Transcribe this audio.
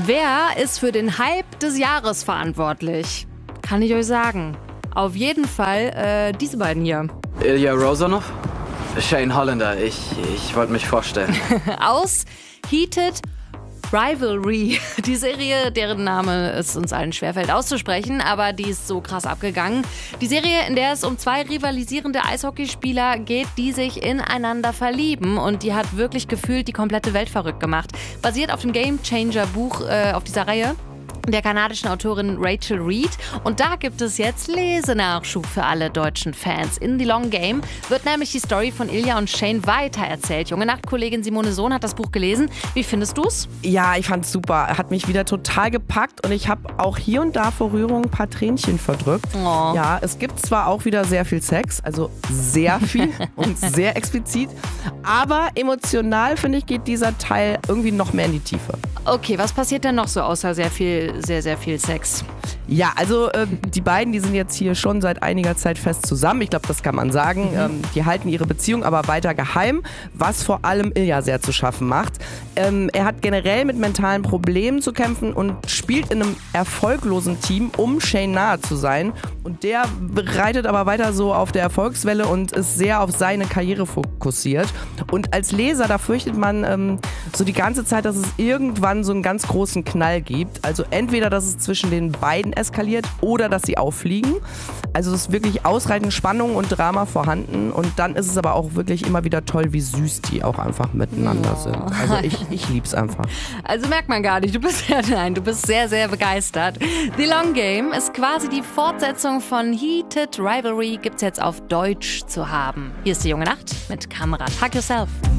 Wer ist für den Hype des Jahres verantwortlich? Kann ich euch sagen. Auf jeden Fall diese beiden hier. Ilya Rozanov? Shane Hollander, ich wollte mich vorstellen. Aus Heated Rivalry. Die Serie, deren Name es uns allen schwerfällt auszusprechen, aber die ist so krass abgegangen. Die Serie, in der es um zwei rivalisierende Eishockeyspieler geht, die sich ineinander verlieben, und die hat wirklich gefühlt die komplette Welt verrückt gemacht. Basiert auf dem Game Changer Buch auf dieser Reihe der kanadischen Autorin Rachel Reed. Und da gibt es jetzt Lesenachschub für alle deutschen Fans. In The Long Game wird nämlich die Story von Ilya und Shane weitererzählt. Junge Nacht-Kollegin Simone Sohn hat das Buch gelesen. Wie findest du's? Ja, ich fand's super. Hat mich wieder total gepackt und ich habe auch hier und da vor Rührung ein paar Tränchen verdrückt. Oh. Ja, es gibt zwar auch wieder sehr viel Sex, also sehr viel und sehr explizit, aber emotional, finde ich, geht dieser Teil irgendwie noch mehr in die Tiefe. Okay, was passiert denn noch so außer sehr viel Sex? Ja, also die beiden, die sind jetzt hier schon seit einiger Zeit fest zusammen. Ich glaube, das kann man sagen. Die halten ihre Beziehung aber weiter geheim, was vor allem Ilya sehr zu schaffen macht. Er hat generell mit mentalen Problemen zu kämpfen und spielt in einem erfolglosen Team, um Shane nahe zu sein. Und der reitet aber weiter so auf der Erfolgswelle und ist sehr auf seine Karriere fokussiert. Und als Leser, da fürchtet man so die ganze Zeit, dass es irgendwann so einen ganz großen Knall gibt. Also entweder, dass es zwischen den beiden eskaliert oder dass sie auffliegen. Also es ist wirklich ausreichend Spannung und Drama vorhanden. Und dann ist es aber auch wirklich immer wieder toll, wie süß die auch einfach miteinander sind. Also ich lieb's einfach. Also merkt man gar nicht, du bist sehr, sehr begeistert. The Long Game ist quasi die Fortsetzung von Heated Rivalry, gibt's jetzt auf Deutsch zu haben. Hier ist die Junge Nacht mit Kamera. Hug Yourself.